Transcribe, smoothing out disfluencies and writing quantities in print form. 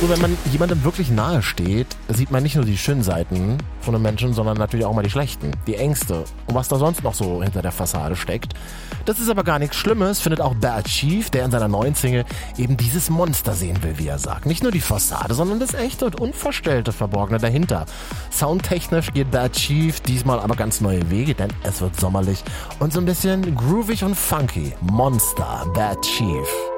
So, wenn man jemandem wirklich nahe steht, sieht man nicht nur die schönen Seiten von einem Menschen, sondern natürlich auch mal die schlechten, die Ängste und was da sonst noch so hinter der Fassade steckt. Das ist aber gar nichts Schlimmes, findet auch Bad Chief, der in seiner neuen Single eben dieses Monster sehen will, wie er sagt. Nicht nur die Fassade, sondern das echte und unverstellte Verborgene dahinter. Soundtechnisch geht Bad Chief diesmal aber ganz neue Wege, denn es wird sommerlich und so ein bisschen groovig und funky. Monster, Bad Chief.